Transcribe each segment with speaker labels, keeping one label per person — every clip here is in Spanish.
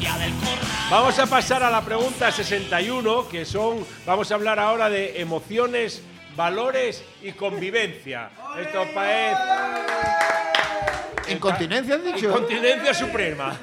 Speaker 1: Vamos a pasar a la pregunta 61, que son... Vamos a hablar ahora de emociones, valores y convivencia. Esto parece...
Speaker 2: ¿Incontinencia has dicho?
Speaker 1: Incontinencia suprema.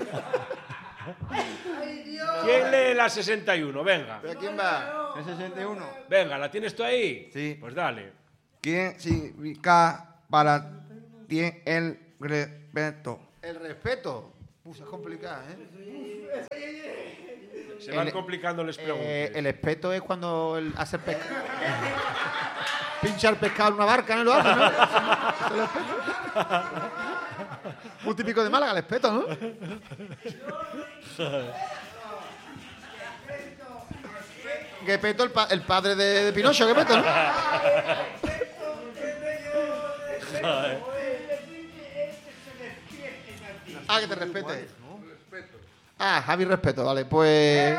Speaker 1: ¿Quién lee la 61? Venga.
Speaker 2: ¿Pero quién va? ¿El 61?
Speaker 1: Venga, ¿la tienes tú ahí?
Speaker 2: Sí.
Speaker 1: Pues dale.
Speaker 2: ¿Quién significa para ti el respeto? El respeto. Es complicado, ¿eh?
Speaker 1: Se van complicando las preguntas.
Speaker 2: El respeto es cuando hace pescado. Pincha el pescado en una barca, ¿no? Lo hace, ¿no? El respeto. Muy típico de Málaga, el respeto, ¿no? Gepetto, el padre de Pinocho, Gepetto, ¿no? Que te respete. Javi respeto, vale, pues...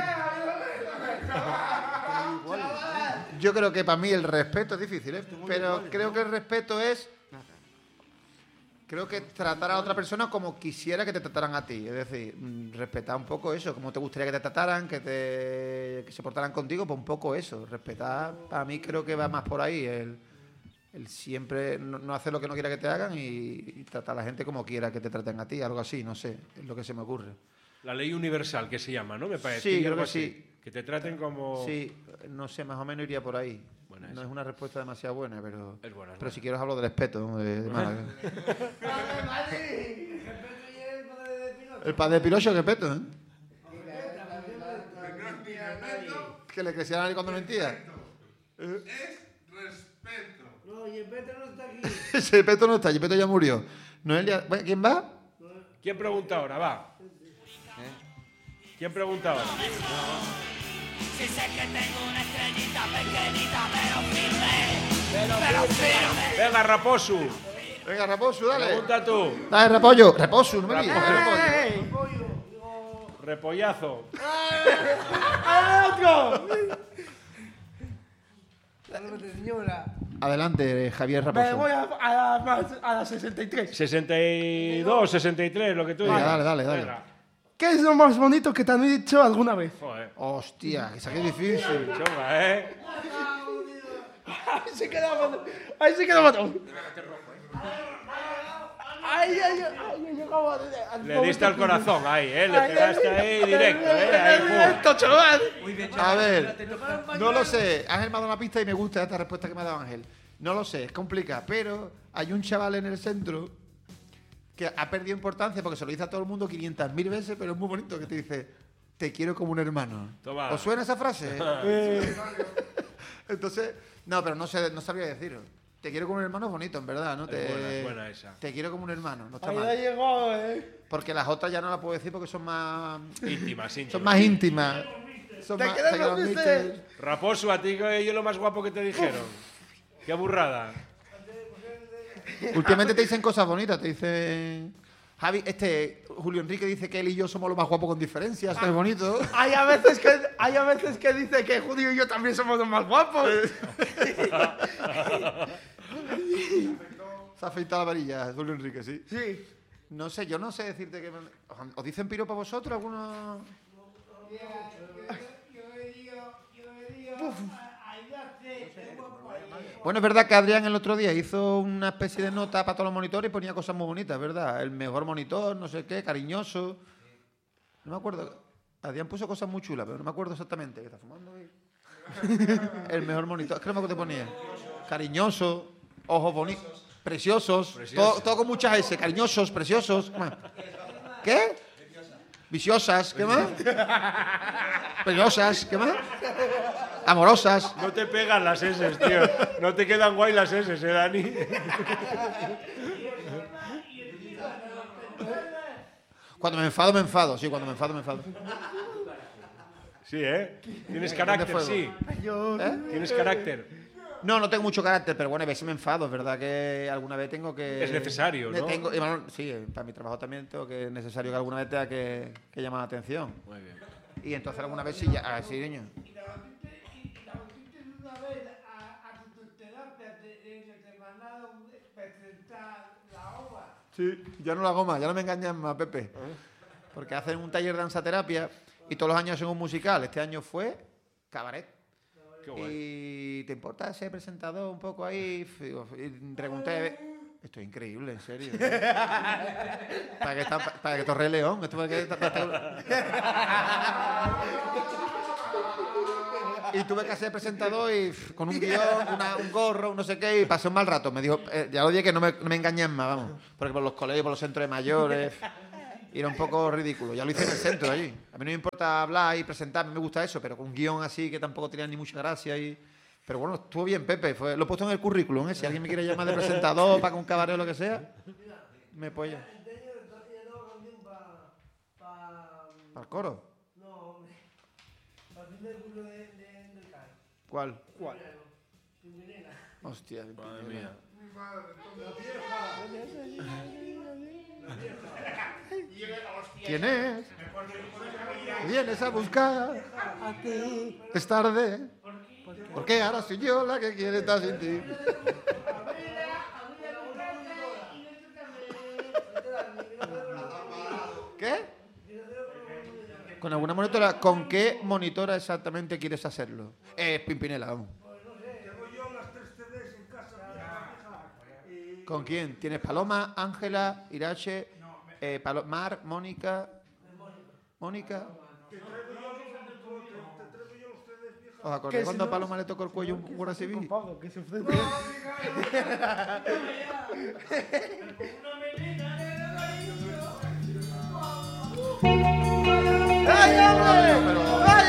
Speaker 2: Yo creo que para mí el respeto es difícil, ¿eh? Pero creo que el respeto es... Creo que tratar a otra persona como quisiera que te trataran a ti. Es decir, respetar un poco eso, como te gustaría que te trataran, que se portaran contigo, pues un poco eso. Respetar, para mí creo que va más por ahí. El siempre no hacer lo que no quiera que te hagan y tratar a la gente como quiera que te traten a ti, algo así, no sé, es lo que se me ocurre.
Speaker 1: La ley universal, que se llama, ¿no? Me parece.
Speaker 2: Sí, creo que sí.
Speaker 1: Que te traten como...
Speaker 2: Sí, no sé, más o menos iría por ahí.
Speaker 1: Buena
Speaker 2: no
Speaker 1: esa.
Speaker 2: es una respuesta demasiado buena, pero...
Speaker 1: Es buena, es
Speaker 2: pero
Speaker 1: buena.
Speaker 2: si quieres hablo del respeto, ¿no? de Málaga. El padre de Pinocho, qué peto, ¿eh? Que le crecía la nariz cuando mentía.
Speaker 3: Es respeto.
Speaker 4: No, y el Peto no está aquí.
Speaker 2: Ese Peto no está, el Peto ya murió. Noelia, ¿quién va?
Speaker 1: ¿Quién pregunta ahora? Va. ¿Quién pregunta ahora?
Speaker 5: Si sé que tengo una estrellita pequeñita, pero firme.
Speaker 1: Venga, Raposu.
Speaker 2: Venga, Raposu, dale.
Speaker 1: Pregunta tú.
Speaker 2: Dale, Repollo. Reposu, no me digas.
Speaker 1: Repollazo.
Speaker 4: Señora.
Speaker 2: Adelante, Javier
Speaker 4: Me
Speaker 2: Raposu.
Speaker 4: voy a la 63.
Speaker 1: 62, 63, lo que tú
Speaker 2: Venga,
Speaker 1: digas.
Speaker 2: dale.
Speaker 1: Venga.
Speaker 4: ¿Qué es lo más bonito que te han dicho alguna vez?
Speaker 1: Joder.
Speaker 2: Hostia, que saqué difícil.
Speaker 1: Chunga, ¿eh?
Speaker 4: Ahí se queda matón. Ay, acabo de...
Speaker 1: Le diste al corazón ahí, ¿eh? Le pegaste ahí directo, ¿eh? Ahí, pum.
Speaker 4: Directo, chaval.
Speaker 2: A ver, no lo sé. Ángel me ha dado una pista y me gusta esta respuesta que me ha dado Ángel. No lo sé, es complicado, pero hay un chaval en el centro que ha perdido importancia porque se lo dice a todo el mundo 500.000 veces, pero es muy bonito que te dice, te quiero como un hermano.
Speaker 1: Toma.
Speaker 2: ¿Os suena esa frase? Entonces, no, pero no sabría decirlo. Te quiero como un hermano es bonito, en verdad, ¿no?
Speaker 1: Es buena esa.
Speaker 2: Te quiero como un hermano, no está
Speaker 4: Ahí la
Speaker 2: mal.
Speaker 4: llegó,
Speaker 2: Porque las otras ya no las puedo decir porque son más...
Speaker 1: Íntimas.
Speaker 2: Son más íntimas. Son
Speaker 4: ¿Te
Speaker 2: más...
Speaker 4: queremos,
Speaker 2: te
Speaker 4: mister?
Speaker 1: Raposu, a ti que yo lo más guapo que te dijeron. Qué burrada.
Speaker 2: Últimamente te dicen cosas bonitas, te dicen... Julio Enrique dice que él y yo somos los más guapos con diferencias, que es bonito.
Speaker 4: Hay a veces que dice que Julio y yo también somos los más guapos.
Speaker 2: Se ha afeitado la varilla, Julio Enrique, sí.
Speaker 4: Sí.
Speaker 2: No sé, yo no sé decirte que... ¿Os dicen piropa vosotros algunos? Bueno, es verdad que Adrián el otro día hizo una especie de nota para todos los monitores y ponía cosas muy bonitas, ¿verdad? El mejor monitor, no sé qué, cariñoso. No me acuerdo. Adrián puso cosas muy chulas, pero no me acuerdo exactamente. ¿Qué está fumando ahí? El mejor monitor. ¿Qué no me acuerdo qué ponía? Cariñoso, ojos bonitos, preciosos. Todo con muchas S. Cariñosos, preciosos. ¿Qué más? ¿Qué? Viciosas. ¿Qué más? Peligrosas. ¿Qué más? Amorosas.
Speaker 1: No te pegan las S, tío. No te quedan guay las S, Dani.
Speaker 2: Cuando me enfado, me enfado. Sí, cuando me enfado, me enfado.
Speaker 1: Sí, ¿eh? Tienes carácter,
Speaker 2: fuego.
Speaker 1: sí.
Speaker 2: ¿Eh?
Speaker 1: Tienes carácter.
Speaker 2: No tengo mucho carácter, pero bueno, a veces me enfado. Es verdad que alguna vez tengo que...
Speaker 1: Es necesario, ¿no?
Speaker 2: Y bueno, sí, para mi trabajo también tengo que... Es necesario que alguna vez tenga que llamar la atención.
Speaker 1: Muy bien.
Speaker 2: Y entonces alguna vez sí, ya... sí, niño.
Speaker 4: Una vez a tu terapia te mandaron presentar la obra.
Speaker 2: Sí, ya no la hago más, ya no me engañan más, Pepe. porque hacen un taller de danzaterapia y todos los años hacen un musical. Este año fue cabaret.
Speaker 1: Qué guay.
Speaker 2: Y ¿te importa ser presentador un poco ahí? Y pregunté, esto es increíble, en serio. para que Torre León. Esto para que y tuve que ser presentador y con un guión, un gorro, un no sé qué, y pasé un mal rato. Me dijo, ya lo dije que no me engañen más, vamos. Porque por los colegios, por los centros de mayores, y era un poco ridículo. Ya lo hice en el centro allí. A mí no me importa hablar y presentarme, me gusta eso, pero con un guión así que tampoco tenía ni mucha gracia. Pero bueno, estuvo bien, Pepe. Lo he puesto en el currículum, ¿eh? Si alguien me quiere llamar de presentador para un cabaret o lo que sea, me apoya. ¿Para el coro?
Speaker 6: No, hombre. Para el primer curso del CAE.
Speaker 2: ¿Cuál?
Speaker 4: ¿Cuál?
Speaker 6: Pimpinela.
Speaker 2: Hostia,
Speaker 1: Madre mía.
Speaker 2: ¿Quién es? Vienes a buscar. Es tarde. Porque ahora soy yo la que quiere estar sin ti. ¿Qué? ¿Con alguna monitora? ¿Con qué monitora exactamente quieres hacerlo? Pimpinela, vamos.
Speaker 3: Tengo yo las 3 CDs en casa.
Speaker 2: ¿Con quién? ¿Tienes Paloma, Ángela, Irache, Mar, Mónica? ¿Mónica? ¿Os acordáis cuando a Paloma le tocó el cuello un guardia civil?
Speaker 4: Pablo, que se ofrece.
Speaker 2: ¡Ay, hombre!